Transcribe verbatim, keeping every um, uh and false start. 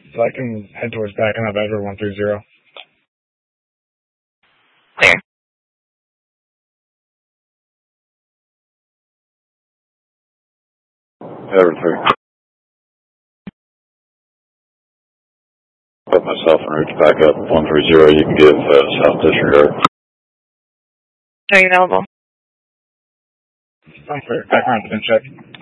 So I can head towards backing up Edward one three zero. Clear. Edward three. Put myself en route to back up one three zero. You can give uh, south disregard. Are you available? I'm clear. Background, been checked.